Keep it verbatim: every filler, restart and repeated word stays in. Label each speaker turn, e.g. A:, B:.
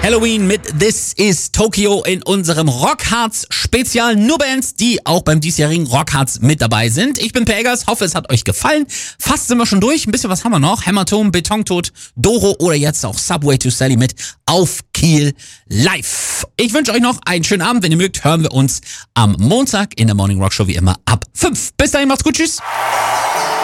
A: Halloween mit This is Tokyo in unserem Rockharz Spezial. Nur Bands, die auch beim diesjährigen Rockharz mit dabei sind. Ich bin Pelgas, hoffe es hat euch gefallen. Fast sind wir schon durch, ein bisschen was haben wir noch. Hämatom, Betontod, Doro oder jetzt auch Subway to Sally mit Auf Kiel live. Ich wünsche euch noch einen schönen Abend. Wenn ihr mögt, hören wir uns am Montag in der Morning Rock Show wie immer ab fünf. Bis dahin, macht's gut, tschüss.